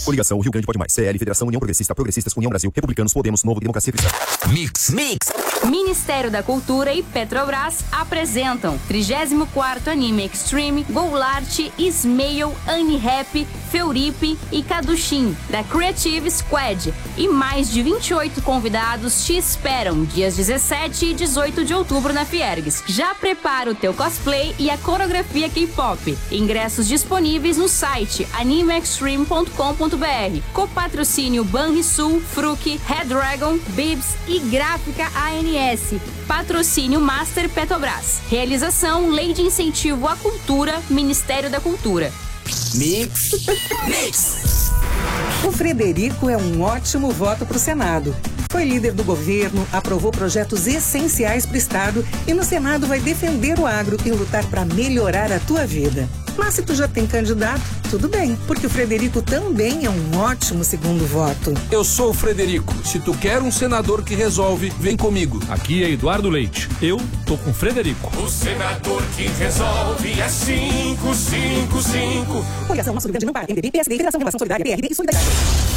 Coligação Rio Grande Pode Mais. CL, Federação União Progressista, Progressistas, União Brasil, Republicanos, Podemos, Novo, Democracia Cristã. Mix. Ministério da Cultura e Petrobras apresentam 34º Anime Extreme, Goulart, Ismail, Annie-Rap, Feuripe e Kadushim, da Creative Squad. E mais de 28 convidados te esperam dias 17 e 18 de outubro na Fiergues. Já prepara o teu cosplay e a coreografia K-pop. Ingressos disponíveis no site animeextreme.com.br. Copatrocínio Banrisul, Fruc, Red Dragon, Bibs e Gráfica ANS. Patrocínio Master Petrobras. Realização Lei de Incentivo à Cultura, Ministério da Cultura. Mix. O Frederico é um ótimo voto para o Senado. Foi líder do governo, aprovou projetos essenciais para o Estado e no Senado vai defender o agro e lutar para melhorar a tua vida. Mas se tu já tem candidato, tudo bem, porque o Frederico também é um ótimo segundo voto. Eu sou o Frederico. Se tu quer um senador que resolve, vem comigo. Aqui é Eduardo Leite. Eu tô com o Frederico. O senador que resolve é 555. Coligação Nosso Rio Grande não para. MDB, PSD, Federação Relação Solidária, PRD e Solidariedade.